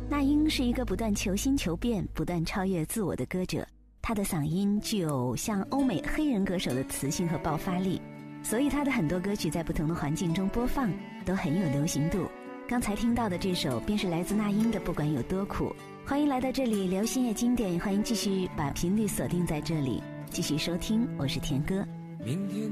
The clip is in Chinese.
那英是一个不断求新求变、不断超越自我的歌者，她的嗓音具有像欧美黑人歌手的磁性和爆发力，所以她的很多歌曲在不同的环境中播放都很有流行度。刚才听到的这首便是来自那英的《不管有多苦》。欢迎来到这里，流行乐经典，欢迎继续把频率锁定在这里，继续收听，我是田哥。 明天